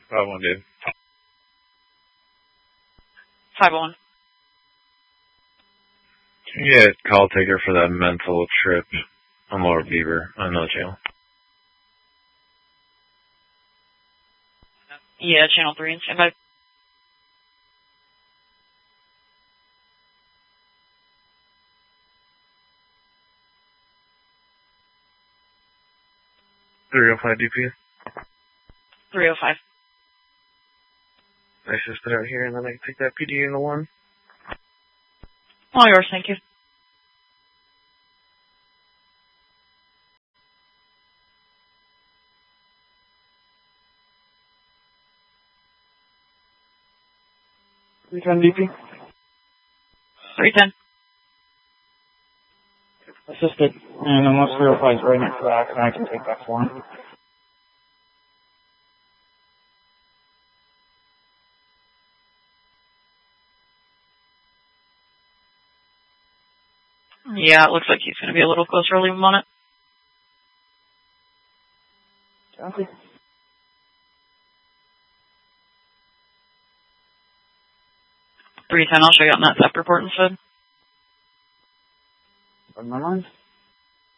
5-1, dude. 5-1. Can you get a call taker for that mental trip on Lower Beaver on no channel? Yeah, channel 3 and standby. .305 DP. 305. I just put out here and then I can take that PD in the 1. All yours, thank you. .310 DP. 310. Assisted. And unless 305 is right next to that, I can take that for him. Yeah, it looks like he's going to be a little closer. I'll leave him on it. Copy. 310, I'll show you on that theft report instead. On my mind.